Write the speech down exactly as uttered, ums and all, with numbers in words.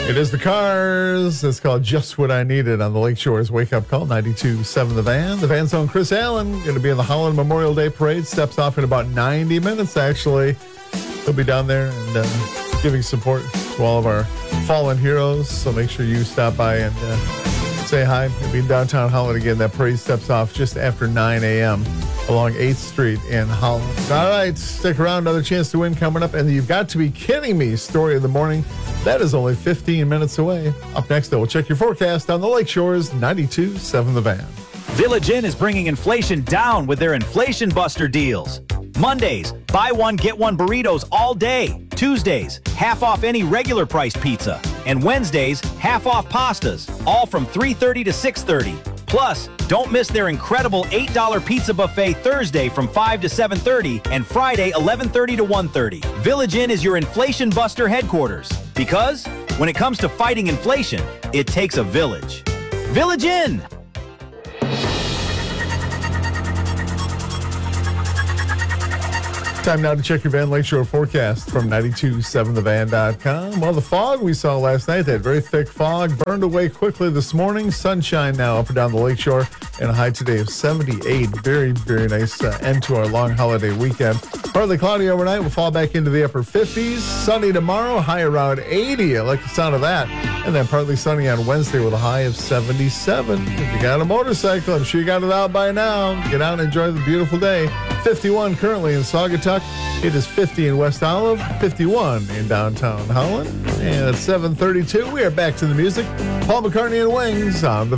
It is the Cars. It's called Just What I Needed on the Lakeshore's Wake Up Call, ninety-two point seven The Van. The Van's own Chris Allen, going to be in the Holland Memorial Day Parade. Steps off in about ninety minutes, actually. He'll be down there and uh, giving support to all of our fallen heroes. So make sure you stop by and uh, say hi. He'll be in downtown Holland again. That parade steps off just after nine a.m. along eighth Street in Holland. All right, stick around. Another chance to win coming up. And you've got to be kidding me. Story of the morning. That is only fifteen minutes away. Up next, though, we'll check your forecast on the Lakeshore's ninety-two point seven The Van. Village Inn is bringing inflation down with their Inflation Buster deals. Mondays, buy one, get one burritos all day. Tuesdays, half off any regular priced pizza. And Wednesdays, half off pastas, all from three thirty to six thirty. Plus, don't miss their incredible eight dollar pizza buffet Thursday from five to seven thirty and Friday eleven thirty to one thirty. Village Inn is your Inflation Buster headquarters. Because when it comes to fighting inflation, it takes a village. Village Inn! Time now to check your Van Lakeshore forecast from ninety-two point seven the van dot com. Well, the fog we saw last night, that very thick fog, burned away quickly this morning. Sunshine now up and down the lakeshore, and a high today of seventy-eight. Very, very nice uh, end to our long holiday weekend. Partly cloudy overnight. We'll fall back into the upper fifties. Sunny tomorrow, high around eighty. I like the sound of that. And then partly sunny on Wednesday with a high of seventy-seven. If you got a motorcycle, I'm sure you got it out by now. Get out and enjoy the beautiful day. fifty-one currently in Saugatuck. It is fifty in West Olive, fifty-one in downtown Holland. And at seven thirty-two, we are back to the music. Paul McCartney and Wings on the